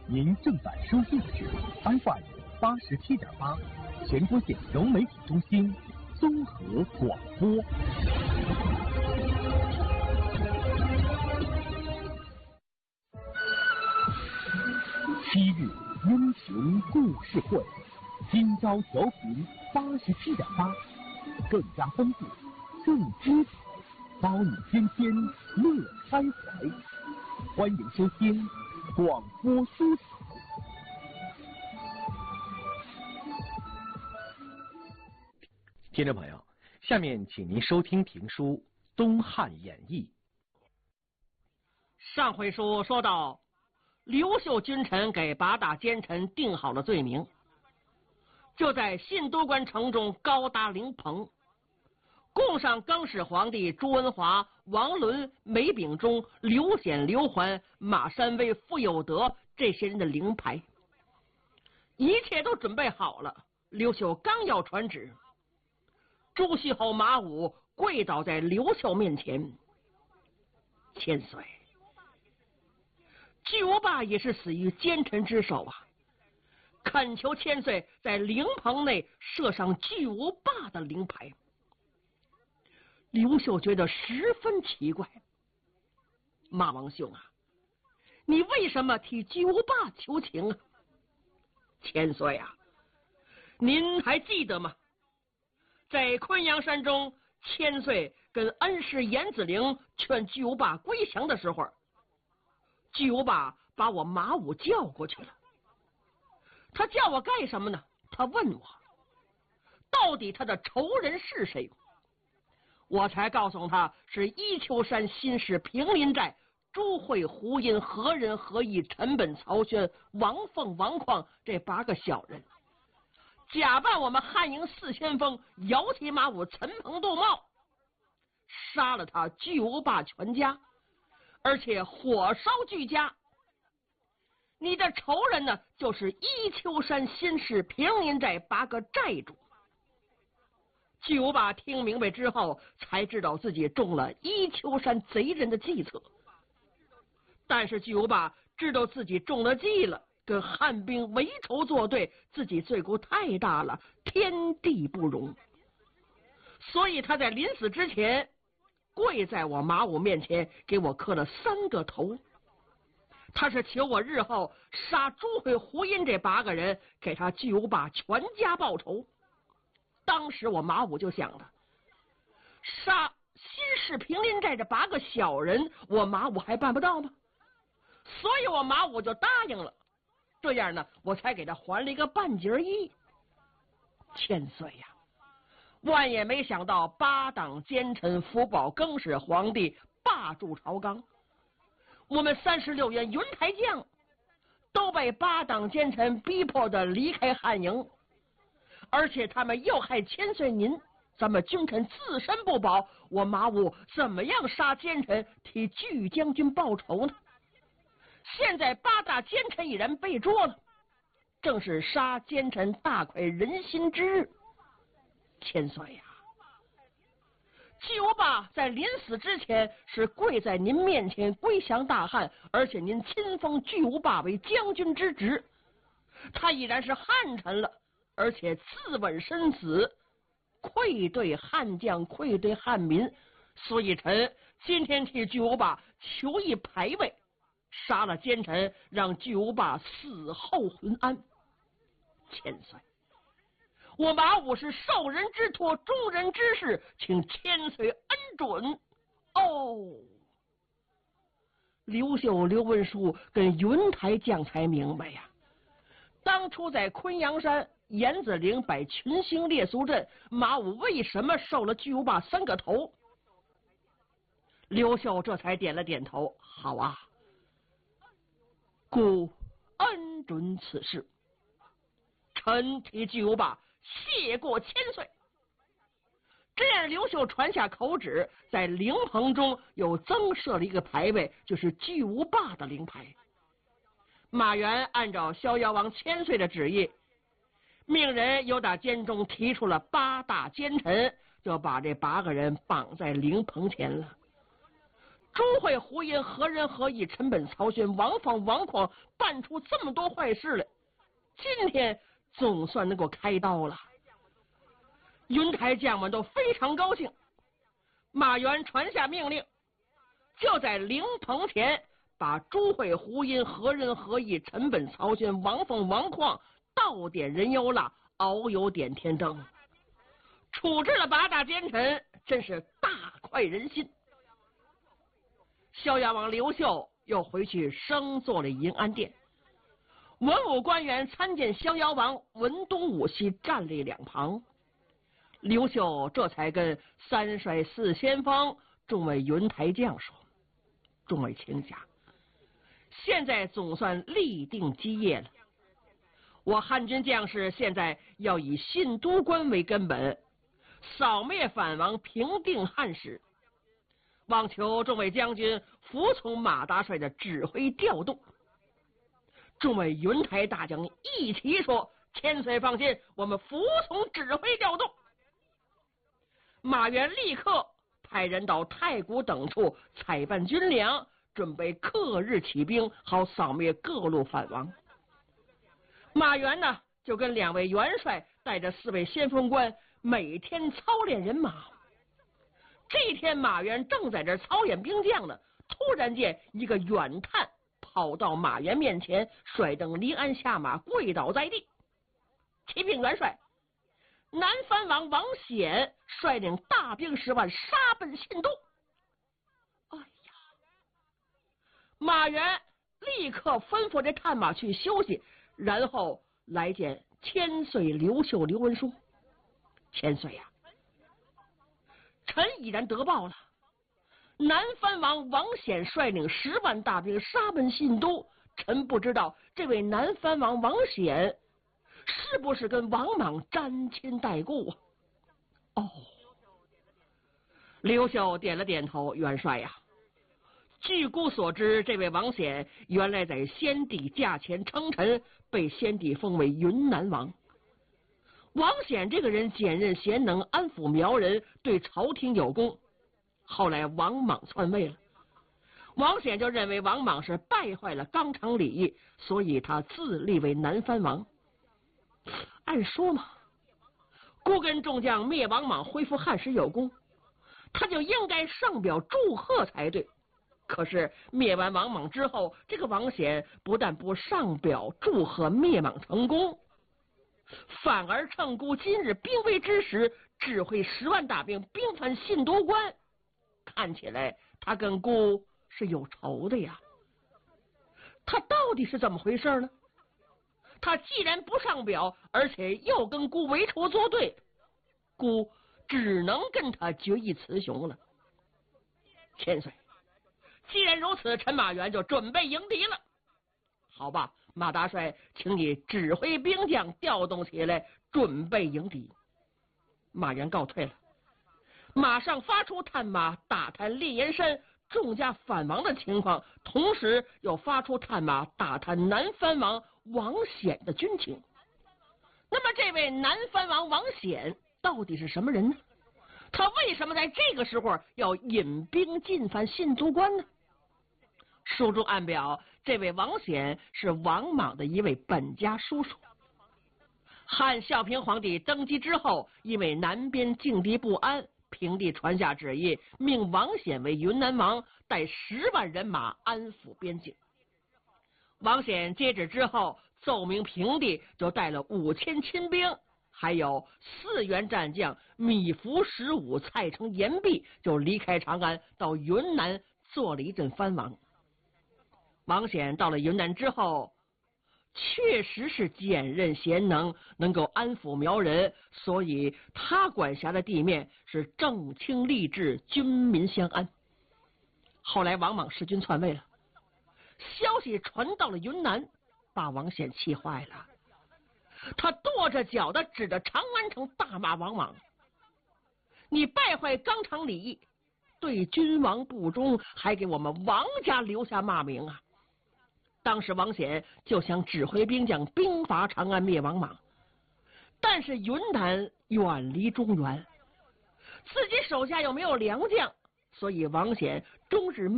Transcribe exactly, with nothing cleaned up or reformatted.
您正在收听的是 F M 八十七点八，全国县融媒体中心综合广播。昔日英雄故事会，今朝调频八十七点八，更加丰富，更精彩，包你天天乐开怀。欢迎收听广播书彩。听众朋友，下面请您收听评书《东汉演义》。 上回书说到，刘秀君臣给八大奸臣定好了罪名，就在信都关城中高搭灵棚，供上更始皇帝朱文华、王伦、梅秉忠、刘显、刘桓、马山威、傅有德这些人的灵牌。一切都准备好了，刘秀刚要传旨，朱熹侯马武跪倒在刘秀面前：“千岁，巨无霸也是死于奸臣之手啊！恳求千岁在灵棚内设上巨无霸的灵牌。”刘秀觉得十分奇怪：“马王兄啊，你为什么替巨无霸求情啊？”“千岁啊，您还记得吗？在昆阳山中，千岁跟恩师严子陵劝巨无霸归降的时候，巨无霸把我马武叫过去了。他叫我干什么呢？他问我，到底他的仇人是谁？我才告诉他是伊丘山新市平林寨朱慧、胡殷、何仁、何毅、陈本、曹宣、王凤、王旷这八个小人，假扮我们汉营四先锋，摇旗马武、陈鹏、杜茂，杀了他巨无霸全家，而且火烧巨家。你的仇人呢，就是伊丘山新市平林寨八个寨主。”巨无霸听明白之后，才知道自己中了伊丘山贼人的计策。但是巨无霸知道自己中了计了，跟汉兵为仇作对，自己罪过太大了，天地不容。所以他在临死之前，跪在我马武面前，给我磕了三个头。他是求我日后杀朱慧、胡殷这八个人，给他巨无霸全家报仇。当时我马武就想了，杀新市平林寨这八个小人，我马武还办不到吗？所以我马武就答应了。这样呢，我才给他还了一个半截衣。千岁呀，万也没想到八党奸臣福保更始皇帝霸住朝纲，我们三十六员云台将都被八党奸臣逼迫的离开汉营，而且他们又害千岁您，咱们君臣自身不保，我马武怎么样杀奸臣，替巨将军报仇呢？现在八大奸臣已然被捉了，正是杀奸臣大快人心之日。千岁呀，巨无霸在临死之前是跪在您面前归降大汉，而且您亲封巨无霸为将军之职，他已然是汉臣了，而且自刎身死，愧对汉将，愧对汉民。所以臣今天替巨无霸求一牌位，杀了奸臣，让巨无霸死后浑安。千岁，我马武是受人之托，忠人之事，请千岁恩准。哦，刘秀、刘文书跟云台将才明白呀，当初在昆阳山严子陵摆群星猎俗阵，马武为什么受了巨无霸三个头？刘秀这才点了点头，好啊，故恩准此事，臣替巨无霸谢过千岁。这样，刘秀传下口旨，在灵棚中又增设了一个牌位，就是巨无霸的灵牌。马援按照逍遥王千岁的旨意，命人又打监中提出了八大奸臣，就把这八个人绑在灵棚前了。 朱会、胡音何人何意，陈本、曹宣、王放、王旷办出这么多坏事来，今天总算能够开刀了。云台将们都非常高兴。马援传下命令，就在灵棚前把朱会、胡音何人何意、陈本、曹宣、王凤、王旷倒点人油蜡，熬油点天灯，处置了八大奸臣，真是大快人心。逍遥王刘秀又回去升做了银安殿，文武官员参见逍遥王，文东武西站立两旁。刘秀这才跟三帅四先锋众位云台将说：“众位卿下，现在总算立定基业了。我汉军将士现在要以信都关为根本，扫灭反王，平定汉室。望求众位将军服从马大帅的指挥调动。”众位云台大将一齐说：“千岁放心，我们服从指挥调动。”马援立刻派人到太谷等处采办军粮，准备刻日起兵，好扫灭各路反王。马援呢，就跟两位元帅带着四位先锋官每天操练人马。这一天，马援正在这操演兵将呢，突然间一个远探跑到马援面前，甩蹬离鞍下马，跪倒在地。启禀元帅，南藩王王显率领大兵十万杀奔信都。哎呀！马援立刻吩咐这探马去休息，然后来见千岁刘秀刘文书。千岁呀、啊，臣已然得报了，南藩王王显率领十万大兵杀奔信都。臣不知道这位南藩王王显是不是跟王莽沾亲带故啊？哦，刘秀点了点头。元帅呀，据孤所知，这位王显原来在先帝驾前称臣，被先帝封为云南王。王显这个人简任贤能，安抚苗人，对朝廷有功。后来王莽篡位了，王显就认为王莽是败坏了纲常礼义，所以他自立为南藩王。按说嘛，孤跟众将灭王莽，恢复汉室有功，他就应该上表祝贺才对。可是灭完王莽之后，这个王显不但不上表祝贺灭莽成功，反而趁孤今日兵危之时，指挥十万大兵兵犯信都关。看起来他跟孤是有仇的呀。他到底是怎么回事呢？他既然不上表，而且又跟孤为仇作对，孤只能跟他决一雌雄了。千岁，既然如此，陈马援就准备迎敌了。好吧，马大帅，请你指挥兵将调动起来，准备迎敌。马援告退了，马上发出探马打探烈焰山众家反王的情况，同时又发出探马打探南藩王王显的军情。那么这位南藩王王显到底是什么人呢？他为什么在这个时候要引兵进犯信都关呢？书中暗表，这位王显是王莽的一位本家叔叔。汉孝平皇帝登基之后，因为南边境地不安，平帝传下旨意，命王显为云南王，带十万人马安抚边境。王显接旨之后，奏明平帝，就带了五千亲兵，还有四员战将米芾、十五、蔡成、严弼，就离开长安，到云南做了一阵藩王。王显到了云南之后，确实是简任贤能，能够安抚苗人，所以他管辖的地面是正清吏治，军民相安。后来王莽弑君篡位了，消息传到了云南，把王显气坏了，他跺着脚的指着长安城大骂王莽：你败坏纲常礼义，对君王不忠，还给我们王家留下骂名啊！当时王显就想指挥兵将兵伐长安，灭王莽，但是云南远离中原，自己手下又没有良将，所以王显终日